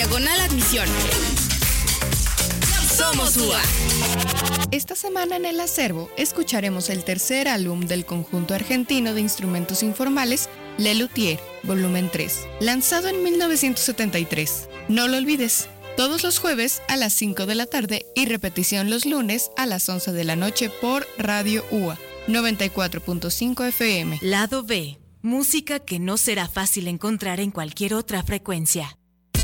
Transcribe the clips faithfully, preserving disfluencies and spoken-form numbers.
diagonal admisión. Somos U A. Esta semana en el acervo escucharemos el tercer álbum del conjunto argentino de instrumentos informales Le Luthier, volumen tres, lanzado en mil novecientos setenta y tres. No lo olvides, todos los jueves a las cinco de la tarde y repetición los lunes a las once de la noche por Radio U A noventa y cuatro punto cinco F M. Lado B, música que no será fácil encontrar en cualquier otra frecuencia.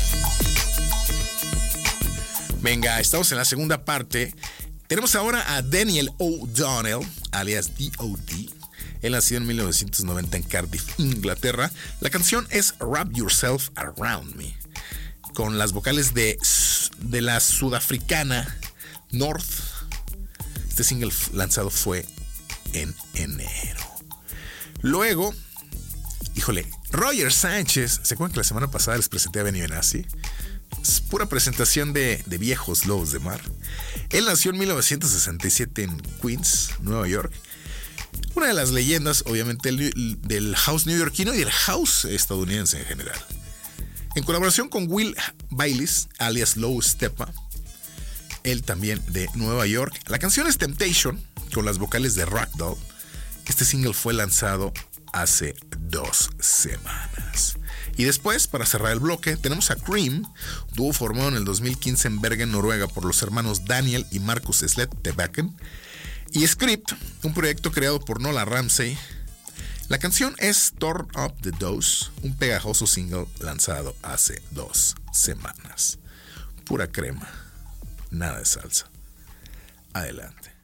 Venga, estamos en la segunda parte. Tenemos ahora a Daniel O'Donnell, alias D O D. Él nació en mil novecientos noventa en Cardiff, Inglaterra. La canción es Wrap Yourself Around Me, con las vocales de, de la sudafricana North. Este single lanzado fue en enero. Luego, híjole, Roger Sánchez. ¿Se acuerdan que la semana pasada les presenté a Benny Benassi? Es pura presentación de, de viejos lobos de mar. Él nació en mil novecientos sesenta y siete en Queens, Nueva York. Una de las leyendas, obviamente, del, del house neoyorquino y del house estadounidense en general. En colaboración con Will Bayliss, alias Low Steppa, él también de Nueva York. La canción es Temptation, con las vocales de Ragdoll. Este single fue lanzado hace dos semanas. Y después, para cerrar el bloque, tenemos a Cream, dúo formado en el dos mil quince en Bergen, Noruega, por los hermanos Daniel y Marcus Slettebacken, y Script, un proyecto creado por Nola Ramsey. La canción es Turn Up the Dose, un pegajoso single lanzado hace dos semanas. Pura crema, nada de salsa. Adelante.